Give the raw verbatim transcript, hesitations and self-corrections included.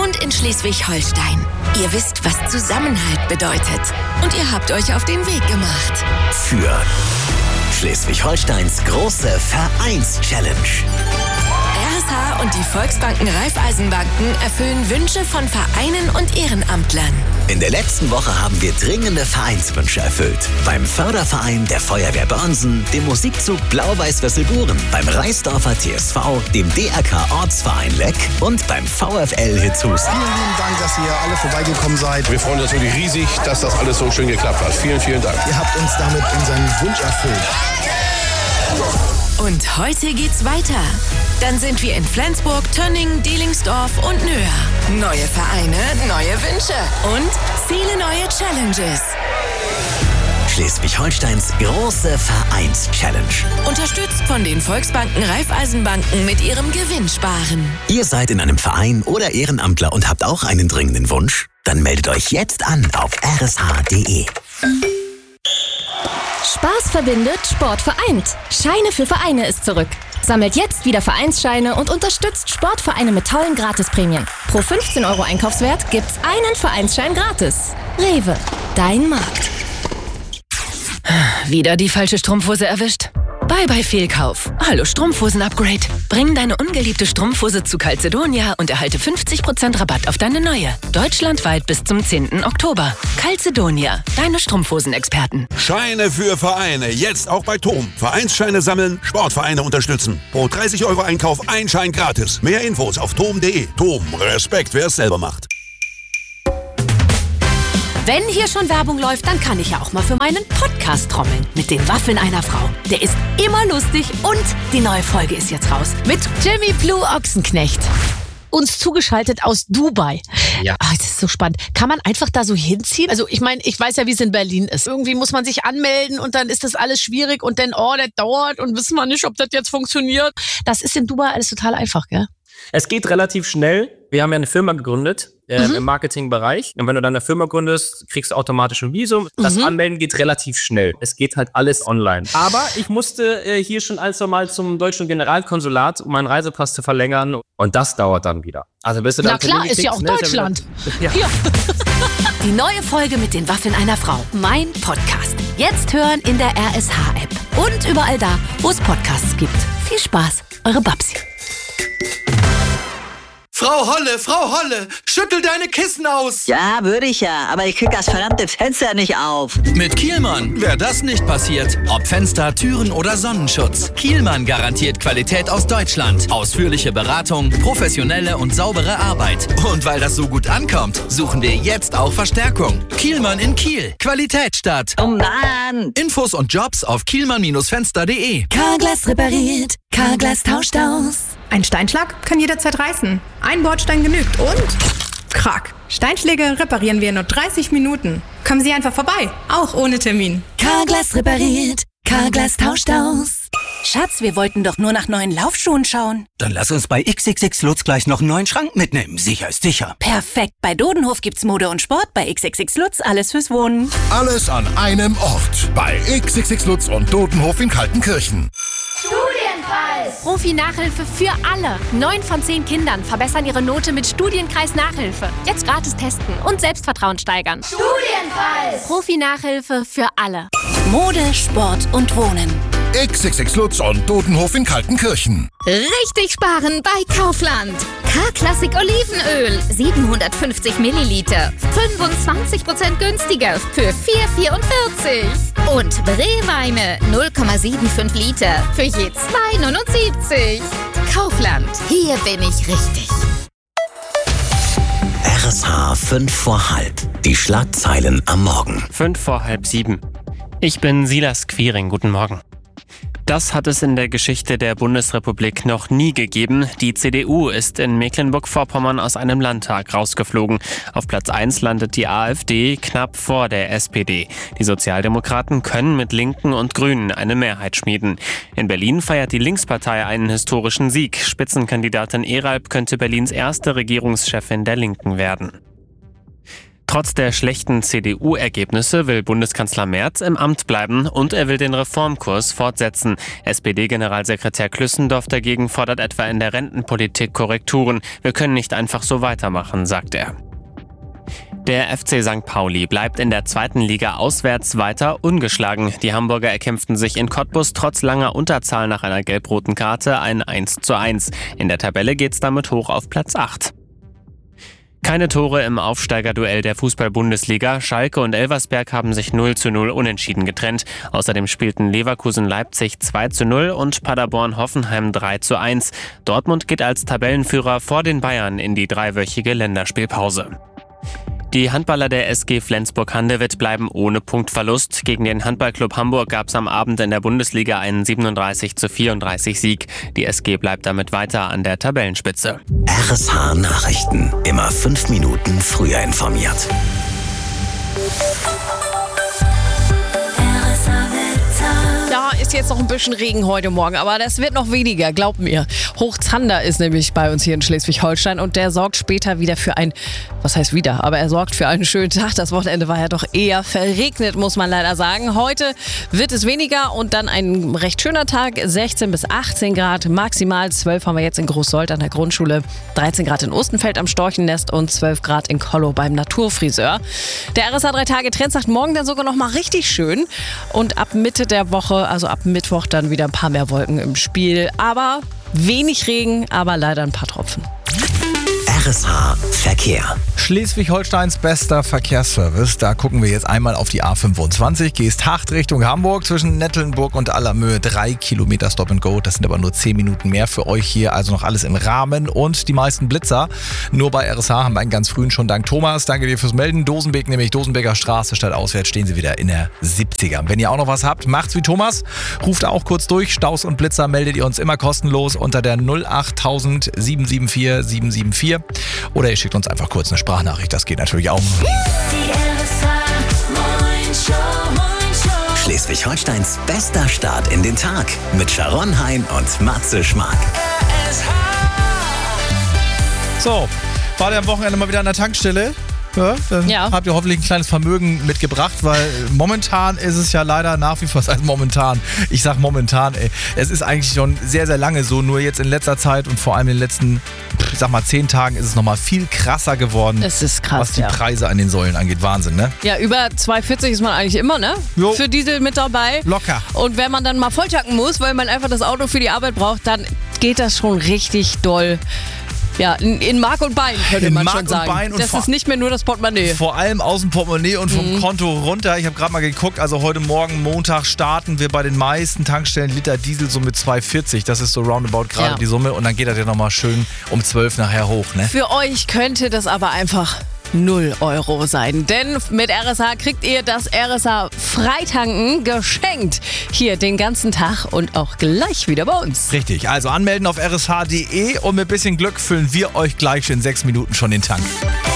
wohnt in Schleswig-Holstein. Ihr wisst, was Zusammenhalt bedeutet. Und ihr habt euch auf den Weg gemacht. Für Schleswig-Holsteins große Vereins-Challenge. R S H und die Volksbanken Raiffeisenbanken erfüllen Wünsche von Vereinen und Ehrenamtlern. In der letzten Woche haben wir dringende Vereinswünsche erfüllt. Beim Förderverein der Feuerwehr Börnsen, dem Musikzug Blau-Weiß-Wesselburen, beim Reisdorfer T S V, dem D R K-Ortsverein Leck und beim VfL Hitzhus. Vielen lieben Dank, dass ihr alle vorbeigekommen seid. Wir freuen uns wirklich riesig, dass das alles so schön geklappt hat. Vielen, vielen Dank. Ihr habt uns damit unseren Wunsch erfüllt. Und heute geht's weiter. Dann sind wir in Flensburg, Tönning, Delingsdorf und Nöhr. Neue Vereine, neue Wünsche und viele neue Challenges. Schleswig-Holsteins große Vereins-Challenge. Unterstützt von den Volksbanken Raiffeisenbanken mit ihrem Gewinnsparen. Ihr seid in einem Verein oder Ehrenamtler und habt auch einen dringenden Wunsch? Dann meldet euch jetzt an auf r s h punkt d e. Spaß verbindet, Sport vereint. Scheine für Vereine ist zurück. Sammelt jetzt wieder Vereinsscheine und unterstützt Sportvereine mit tollen Gratisprämien. Pro fünfzehn Euro Einkaufswert gibt's einen Vereinsschein gratis. Rewe, dein Markt. Wieder die falsche Strumpfhose erwischt? Bye bye Fehlkauf. Hallo Strumpfhosen-Upgrade. Bring deine ungeliebte Strumpfhose zu Calzedonia und erhalte fünfzig Prozent Rabatt auf deine neue. Deutschlandweit bis zum zehnten Oktober. Calzedonia, deine Strumpfhosen-Experten. Scheine für Vereine, jetzt auch bei Tom. Vereinsscheine sammeln, Sportvereine unterstützen. Pro dreißig Euro Einkauf ein Schein gratis. Mehr Infos auf tom punkt de. Tom, Respekt, wer es selber macht. Wenn hier schon Werbung läuft, dann kann ich ja auch mal für meinen Podcast trommeln. Mit den Waffeln einer Frau. Der ist immer lustig und die neue Folge ist jetzt raus. Mit Jimmy Blue Ochsenknecht. Uns zugeschaltet aus Dubai. Ja. Ach, das ist so spannend. Kann man einfach da so hinziehen? Also ich meine, ich weiß ja, wie es in Berlin ist. Irgendwie muss man sich anmelden und dann ist das alles schwierig und dann, oh, das dauert und wissen wir nicht, ob das jetzt funktioniert. Das ist in Dubai alles total einfach, gell? Es geht relativ schnell. Wir haben ja eine Firma gegründet äh, mhm. im Marketingbereich. Und wenn du dann eine Firma gründest, kriegst du automatisch ein Visum. Das mhm. Anmelden geht relativ schnell. Es geht halt alles online. Aber ich musste äh, hier schon ein, zwei Mal zum deutschen Generalkonsulat, um meinen Reisepass zu verlängern. Und das dauert dann wieder. Also bist du dann Na klar, ist ja auch ne, Deutschland. Ja. Ja. Die neue Folge mit den Waffeln einer Frau. Mein Podcast. Jetzt hören in der R S H-App. Und überall da, wo es Podcasts gibt. Viel Spaß, eure Babsi. Frau Holle, Frau Holle, schüttel deine Kissen aus. Ja, würde ich ja, aber ich krieg das verdammte Fenster nicht auf. Mit Kielmann wäre das nicht passiert. Ob Fenster, Türen oder Sonnenschutz. Kielmann garantiert Qualität aus Deutschland. Ausführliche Beratung, professionelle und saubere Arbeit. Und weil das so gut ankommt, suchen wir jetzt auch Verstärkung. Kielmann in Kiel. Qualität statt. Oh Mann. Infos und Jobs auf kielmann Fenster punkt de. Carglass repariert, Carglass tauscht aus. Ein Steinschlag kann jederzeit reißen. Ein Bordstein genügt und krack. Steinschläge reparieren wir in nur dreißig Minuten. Kommen Sie einfach vorbei, auch ohne Termin. Carglass repariert, Carglass tauscht aus. Schatz, wir wollten doch nur nach neuen Laufschuhen schauen. Dann lass uns bei X X X Lutz gleich noch einen neuen Schrank mitnehmen. Sicher ist sicher. Perfekt. Bei Dodenhof gibt's Mode und Sport. Bei X X X Lutz alles fürs Wohnen. Alles an einem Ort. Bei X X X Lutz und Dodenhof in Kaltenkirchen. Studienkreis. Profi-Nachhilfe für alle. Neun von zehn Kindern verbessern ihre Note mit Studienkreis Nachhilfe. Jetzt gratis testen und Selbstvertrauen steigern. Studienkreis. Profi-Nachhilfe für alle. Mode, Sport und Wohnen. X X X Lutz und Dodenhof in Kaltenkirchen. Richtig sparen bei Kaufland. K-Klassik Olivenöl, siebenhundertfünfzig Milliliter, fünfundzwanzig Prozent günstiger für vier Euro vierundvierzig. Und Brewweine, null Komma fünfundsiebzig Liter für je zwei Euro neunundsiebzig. Kaufland, hier bin ich richtig. R S H fünf vor halb. Die Schlagzeilen am Morgen. Fünf vor halb sieben. Ich bin Silas Quiring. Guten Morgen. Das hat es in der Geschichte der Bundesrepublik noch nie gegeben. Die C D U ist in Mecklenburg-Vorpommern aus einem Landtag rausgeflogen. Auf Platz eins landet die AfD knapp vor der S P D. Die Sozialdemokraten können mit Linken und Grünen eine Mehrheit schmieden. In Berlin feiert die Linkspartei einen historischen Sieg. Spitzenkandidatin Eralb könnte Berlins erste Regierungschefin der Linken werden. Trotz der schlechten C D U-Ergebnisse will Bundeskanzler Merz im Amt bleiben und er will den Reformkurs fortsetzen. S P D-Generalsekretär Klüssendorf dagegen fordert etwa in der Rentenpolitik Korrekturen. Wir können nicht einfach so weitermachen, sagt er. Der F C Sankt Pauli bleibt in der zweiten Liga auswärts weiter ungeschlagen. Die Hamburger erkämpften sich in Cottbus trotz langer Unterzahl nach einer gelb-roten Karte ein eins zu eins. In der Tabelle geht's damit hoch auf Platz acht. Keine Tore im Aufsteigerduell der Fußball-Bundesliga. Schalke und Elversberg haben sich null zu null unentschieden getrennt. Außerdem spielten Leverkusen-Leipzig zwei zu null und Paderborn-Hoffenheim drei zu eins. Dortmund geht als Tabellenführer vor den Bayern in die dreiwöchige Länderspielpause. Die Handballer der S G Flensburg-Handewitt bleiben ohne Punktverlust. Gegen den Handballclub Hamburg gab es am Abend in der Bundesliga einen siebenunddreißig zu vierunddreißig Sieg. Die S G bleibt damit weiter an der Tabellenspitze. R S H Nachrichten. Immer fünf Minuten früher informiert. Da ist jetzt noch ein bisschen Regen heute Morgen, aber das wird noch weniger, glaubt mir. Hochzander ist nämlich bei uns hier in Schleswig-Holstein und der sorgt später wieder für ein, was heißt wieder, aber er sorgt für einen schönen Tag. Das Wochenende war ja doch eher verregnet, muss man leider sagen. Heute wird es weniger und dann ein recht schöner Tag, sechzehn bis achtzehn Grad, maximal zwölf haben wir jetzt in Großsold an der Grundschule, dreizehn Grad in Ostenfeld am Storchennest und zwölf Grad in Kollow beim Naturfriseur. Der R S H drei Tage Trend sagt morgen dann sogar noch mal richtig schön und ab Mitte der Woche, also ab Mittwoch dann wieder ein paar mehr Wolken im Spiel. Aber wenig Regen, aber leider ein paar Tropfen. R S H Verkehr. Schleswig-Holsteins bester Verkehrsservice. Da gucken wir jetzt einmal auf die A fünfundzwanzig. Gehst Hacht Richtung Hamburg zwischen Nettelnburg und Allermöhe. Drei Kilometer Stop and Go. Das sind aber nur zehn Minuten mehr für euch hier. Also noch alles im Rahmen. Und die meisten Blitzer nur bei R S H haben wir einen ganz frühen schon. Dank Thomas. Danke dir fürs Melden. Dosenbeek, nämlich Dosenbeker Straße statt auswärts, stehen sie wieder in der siebziger. Wenn ihr auch noch was habt, macht's wie Thomas. Ruft auch kurz durch. Staus und Blitzer meldet ihr uns immer kostenlos unter der null acht null null sieben sieben vier sieben sieben vier. Oder ihr schickt uns einfach kurz eine Sprachnachricht, das geht natürlich auch. Schleswig-Holsteins bester Start in den Tag mit Sharon Hein und Matze Schmark. So, war ihr am Wochenende mal wieder an der Tankstelle? Ja, dann ja. Habt ihr hoffentlich ein kleines Vermögen mitgebracht, weil momentan ist es ja leider nach wie vor, also momentan, ich sag momentan, ey, es ist eigentlich schon sehr, sehr lange so, nur jetzt in letzter Zeit und vor allem in den letzten, ich sag mal, zehn Tagen ist es nochmal viel krasser geworden, es ist krass, was die ja. Preise an den Säulen angeht. Wahnsinn, ne? Ja, über zwei vierzig ist man eigentlich immer, ne? Jo. Für Diesel mit dabei. Locker. Und wenn man dann mal volltanken muss, weil man einfach das Auto für die Arbeit braucht, dann geht das schon richtig doll. Ja, in, in Mark und Bein, könnte in man Mark schon sagen. Und Bein und das vor, ist nicht mehr nur das Portemonnaie. Vor allem aus dem Portemonnaie und vom mhm. Konto runter. Ich habe gerade mal geguckt, also heute Morgen, Montag, starten wir bei den meisten Tankstellen Liter Diesel so mit zwei vierzig. Das ist so roundabout gerade ja. die Summe. Und dann geht das ja nochmal schön um zwölf nachher hoch, ne? Für euch könnte das aber einfach null Euro sein. Denn mit R S H kriegt ihr das R S H Freitanken geschenkt. Hier den ganzen Tag und auch gleich wieder bei uns. Richtig, also anmelden auf r s h punkt d e und mit bisschen Glück füllen wir euch gleich in sechs Minuten schon den Tank.